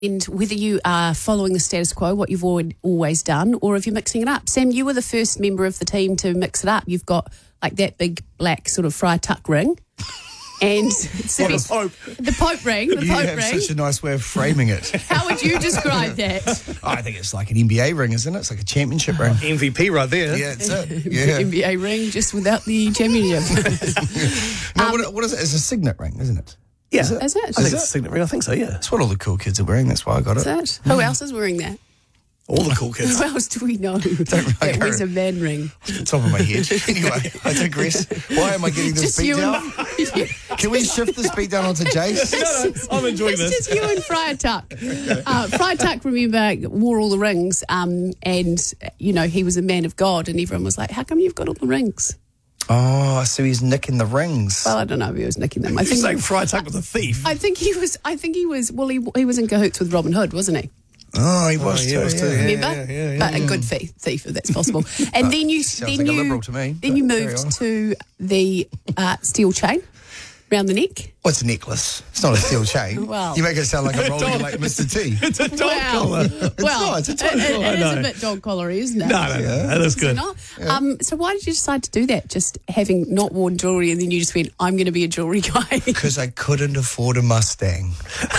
And whether you are following the status quo, what you've always done, or if you're mixing it up. Sam, you were the first member of the team to mix it up. You've got like that big black sort of Friar Tuck ring. And the Pope. The Pope ring. The You Pope have ring. such a nice way of framing it. How would you describe that? I think it's like an NBA ring, isn't it? It's like a championship ring. MVP right there. Yeah, it's it. Yeah. NBA ring, just without the championship. No, what is it? It's a signet ring, isn't it? Yeah. Is it? I think it's a signet ring. I think so, yeah. That's what all the cool kids are wearing. That's why I got it. Is it? Who else is wearing that? All the cool kids. Who else do we know that wears a man ring? Top of my head. Anyway, I digress. Why am I getting this Just beat you down? and... Can we shift this beat down onto Jace? No, I'm enjoying It's this. just you and Friar Tuck. Friar Tuck, remember, wore all the rings, and, you know, he was a man of God, and everyone was like, how come you've got all the rings? Oh, so he's nicking the rings. Well, I don't know if he was nicking them. I You're think saying Friar Tuck was a thief. I think he was. Well, he was in cahoots with Robin Hood, wasn't he? Oh, he was too. Remember? yeah. But a good thief, if that's possible. And then you, Sounds like a liberal to me, then you but carry moved on. to the steel chain round the neck. Well, it's a necklace. It's not a steel chain. Well. You make it sound like I'm rolling like Mr. T. It's a dog collar. Well, it's a dog collar. it is I a know. bit dog collar-y, isn't it? No, that is good. Not? So why did you decide to do that? Just having not worn jewellery, and then you just went, I'm going to be a jewellery guy. Because I couldn't afford a Mustang.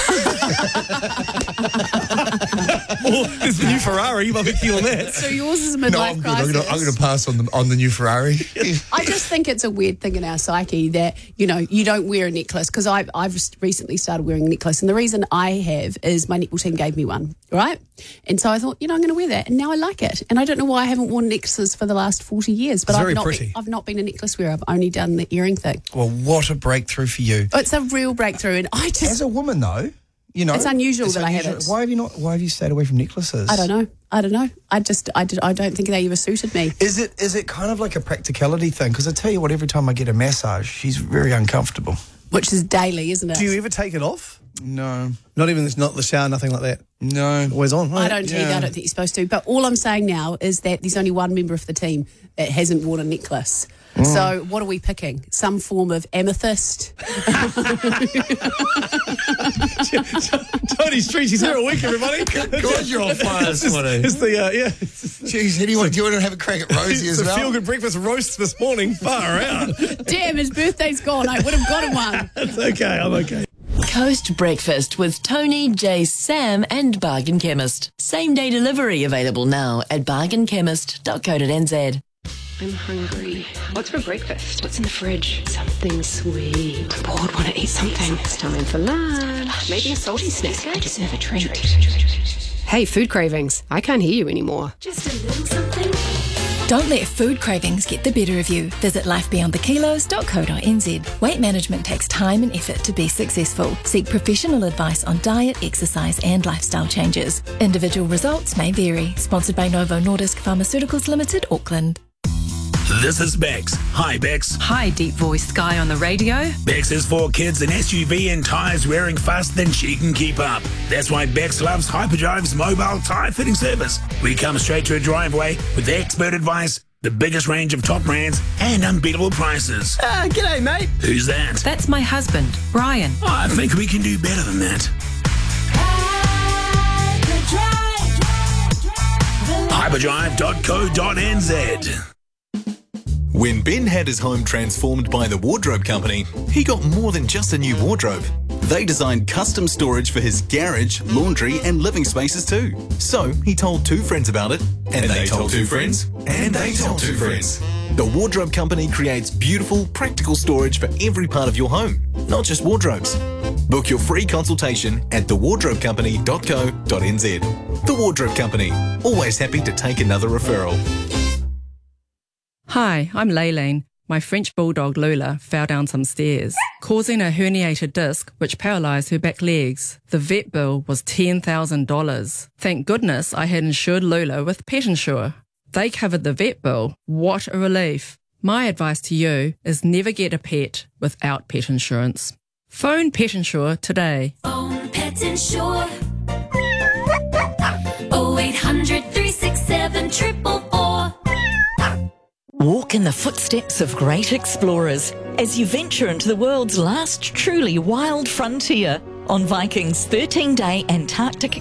Well, there's the new Ferrari. You might be keen on that. So yours is a No, midlife I'm good. crisis. I'm going to pass on the new Ferrari. I just think it's a weird thing in our psyche that, you know, you don't wear a necklace, because I've recently started wearing a necklace, and the reason I have is my netball team gave me one, right? And so I thought, you know, I'm going to wear that, and now I like it. And I don't know why I haven't worn necklaces for the last 40 years, but It's very pretty. I've not been a necklace wearer. I've only done the earring thing. Well, what a breakthrough for you. It's a real breakthrough, and I As just, a woman, though, you know, It's unusual that I have it. Why have you stayed away from necklaces? I don't know. I don't think they ever suited me. Is it kind of like a practicality thing? Because I tell you what, every time I get a massage, she's very uncomfortable. Which is daily, isn't it? Do you ever take it off? No. Not the shower, nothing like that. No. Always on, right? I don't either. I don't think you're supposed to. But all I'm saying now is that there's only one member of the team that hasn't worn a necklace. So what are we picking? Some form of amethyst? Tony Street, she's here a week, everybody. God, you're on fire this morning. It's the, Jeez, anyway, do you want to have a crack at Rosie it's as the well? feel-good breakfast roast this morning. Far out. Damn, his birthday's gone. I would have got him one. It's okay, I'm okay. Coast Breakfast with Tony, Jace, Sam and Bargain Chemist. Same day delivery available now at bargainchemist.co.nz. I'm hungry. What's for breakfast? What's in the fridge? Something sweet. I'm bored. Want to eat something. It's time for lunch. Maybe a salty snack. I deserve a treat. Hey, food cravings. I can't hear you anymore. Just a little something. Don't let food cravings get the better of you. Visit lifebeyondthekilos.co.nz. Weight management takes time and effort to be successful. Seek professional advice on diet, exercise and lifestyle changes. Individual results may vary. Sponsored by Novo Nordisk Pharmaceuticals Limited, Auckland. This is Bex. Hi, Bex. Hi, deep voice guy on the radio. Bex has 4 kids, an SUV and tyres wearing faster than she can keep up. That's why Bex loves Hyperdrive's mobile tyre fitting service. We come straight to her driveway with expert advice, the biggest range of top brands and unbeatable prices. G'day, mate. Who's that? That's my husband, Brian. Oh, I think we can do better than that. Hyperdrive.co.nz. When Ben had his home transformed by the Wardrobe Company, he got more than just a new wardrobe. They designed custom storage for his garage, laundry and living spaces too. So he told 2 friends about it, and they told 2 friends, and they told 2 friends. The Wardrobe Company creates beautiful, practical storage for every part of your home, not just wardrobes. Book your free consultation at thewardrobecompany.co.nz. The Wardrobe Company, always happy to take another referral. Hi, I'm Laylene. My French bulldog Lula fell down some stairs, causing a herniated disc which paralysed her back legs. The vet bill was $10,000. Thank goodness I had insured Lula with Pet Insure. They covered the vet bill. What a relief. My advice to you is never get a pet without pet insurance. Phone Pet Insure today. Phone Pet Insure. 0800 367 444. Walk in the footsteps of great explorers as you venture into the world's last truly wild frontier. on Viking's 13-day Antarctic